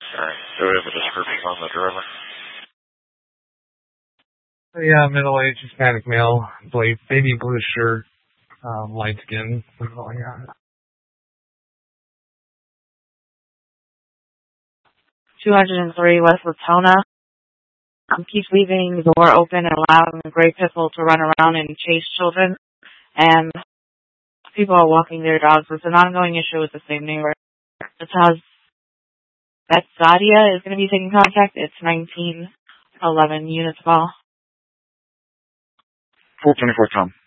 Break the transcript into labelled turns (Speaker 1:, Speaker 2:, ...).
Speaker 1: Alright, do we have a description on the driver?
Speaker 2: Yeah, middle-aged Hispanic male, baby blue shirt, light skin, something like that.
Speaker 3: 203 West Latona. Keeps leaving the door open and allowing the gray pit bull to run around and chase children. And people are walking their dogs. It's an ongoing issue with the same neighbor. That's how Zadia is going to be taking contact. It's 1911 units call.
Speaker 1: 424 Tom.